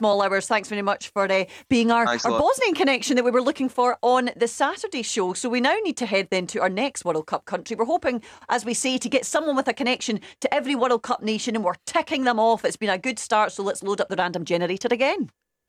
small hours. Thanks very much for being our Bosnian connection that we were looking for on the Saturday show. So we now need to head then to our next World Cup country. We're hoping, as we say, to get someone with a connection to every World Cup nation, and we're ticking them off. It's been a good start, so let's load up the random generator again.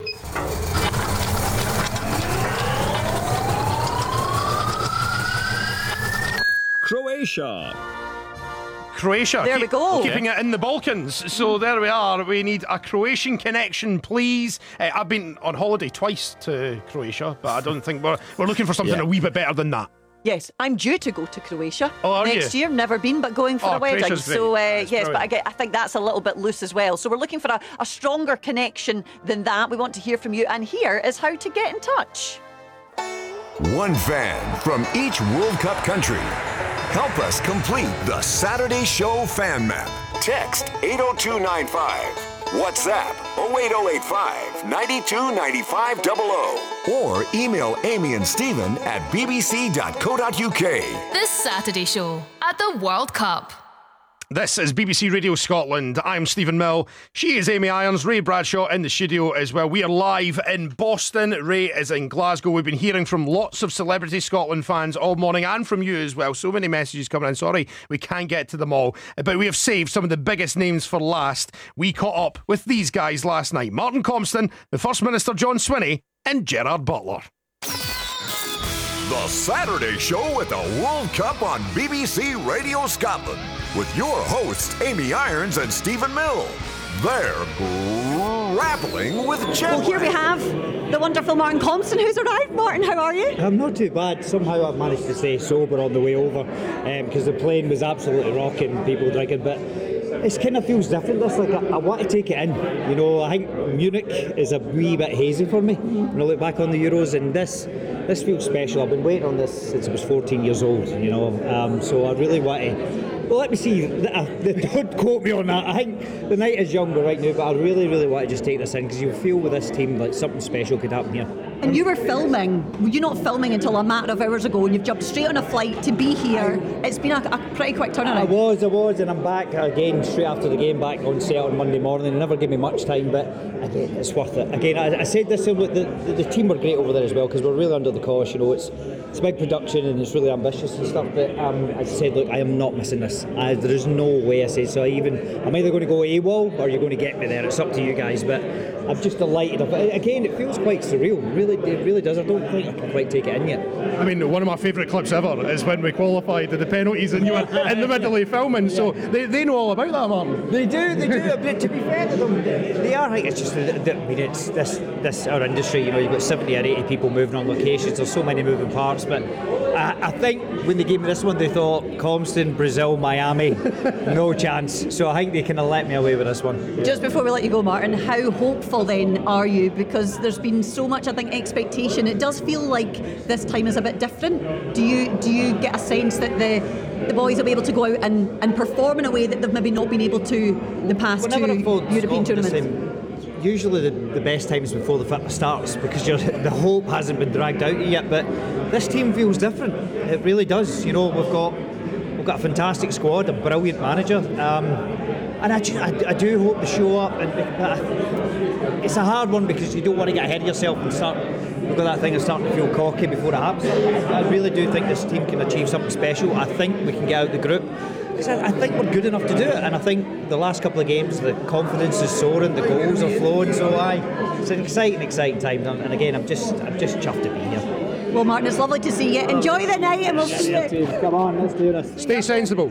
Croatia. There we go. Keeping it in the Balkans. So there we are. We need a Croatian connection, please. I've been on holiday twice to Croatia, but I don't think we're looking for something a wee bit better than that. Yes, I'm due to go to Croatia next you? year. Never been, but going for a wedding. Croatia's great. So That's yes, brilliant. but I think that's a little bit loose as well. So we're looking for a stronger connection than that. We want to hear from you, and here is how to get in touch. One fan from each World Cup country. Help us complete the Saturday Show fan map. Text 80295. WhatsApp 08085 929500. Or email Amy and Stephen at bbc.co.uk. This Saturday Show at the World Cup. This is BBC Radio Scotland. I'm Stephen Mill. She is Amy Irons. Ray Bradshaw in the studio as well. We are live in Boston. Ray is in Glasgow. We've been hearing from lots of Celebrity Scotland fans all morning, and from you as well. So many messages coming in. Sorry, we can't get to them all. But we have saved some of the biggest names for last. We caught up with these guys last night. Martin Compston, the First Minister John Swinney, and Gerard Butler. The Saturday Show at the World Cup on BBC Radio Scotland with your hosts Amy Irons and Stephen Mill. They're grappling with jet Well, here we have the wonderful Martin Compston who's arrived. Martin, how are you? I'm not too bad. Somehow I've managed to stay sober on the way over because the plane was absolutely rocking, people drinking, but it kind of feels different. This, like, I want to take it in. You know, I think Munich is a wee bit hazy for me when I look back on the Euros, and this feels special. I've been waiting on this since I was 14 years old, you know, so I really want to. Well, let me see. Don't quote me on that. I think the night is younger right now, but I really, really want to just take this in because you feel with this team like something special could happen here. And you were filming. Were you not filming until a matter of hours ago, and you've jumped straight on a flight to be here? It's been a pretty quick turnaround. I was, and I'm back again straight after the game, back on set on Monday morning. It never gave me much time, but again, it's worth it. Again, I said this, the team were great over there as well because we're really under the cosh. You know, it's big production and it's really ambitious and stuff. But I said, look, I am not missing this. There is no way. I said, so I'm either going to go AWOL or you're going to get me there. It's up to you guys, but I'm just delighted. Again, it feels quite surreal. It really does. I don't think I can quite take it in yet. I mean, one of my favourite clips ever is when we qualified the penalties and you were in the middle of filming, so they know all about that, Martin. They do. But to be fair to them, they are. It's just, it's this our industry. You know, you've got 70 or 80 people moving on locations. There's so many moving parts, but I think when they gave me this one, they thought Compston, Brazil, Miami, no chance. So I think they kind of let me away with this one. Just before we let you go, Martin, how hopeful then are you? Because there's been so much, I think, expectation. It does feel like this time is a bit different. Do you get a sense that the boys will be able to go out and perform in a way that they've maybe not been able to the past two European tournaments? Usually the best times before the fitness starts because the hope hasn't been dragged out yet, but this team feels different. It really does. You know, we've got a fantastic squad, a brilliant manager, and I do hope to show up. It's a hard one because you don't want to get ahead of yourself and start. We've got that thing of starting to feel cocky before it happens. I really do think this team can achieve something special. I think we can get out the group. I think we're good enough to do it, and I think the last couple of games the confidence is soaring, the goals are flowing, so it's an exciting time, and again I'm just chuffed to be here. Well, Martin, it's lovely to see you. Enjoy the night, and we'll see you. Come on, let's do this. Stay sensible.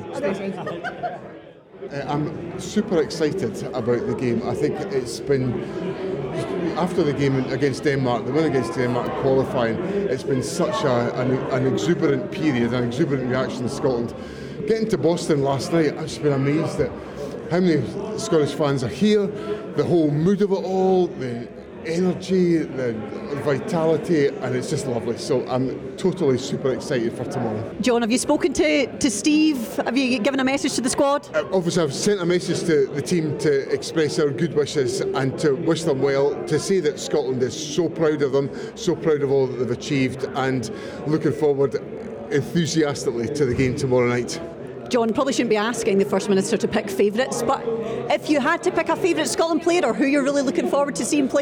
I'm super excited about the game. I think it's been, after the game against Denmark, the win against Denmark qualifying, it's been such an exuberant period, an exuberant reaction in Scotland. Getting to Boston last night, I've just been amazed at how many Scottish fans are here, the whole mood of it all, the energy, the vitality, and it's just lovely. So I'm totally super excited for tomorrow. John, have you spoken to Steve? Have you given a message to the squad? Obviously, I've sent a message to the team to express our good wishes and to wish them well, to say that Scotland is so proud of them, so proud of all that they've achieved, and looking forward enthusiastically to the game tomorrow night. John, probably shouldn't be asking the First Minister to pick favourites, but if you had to pick a favourite Scotland player or who you're really looking forward to seeing play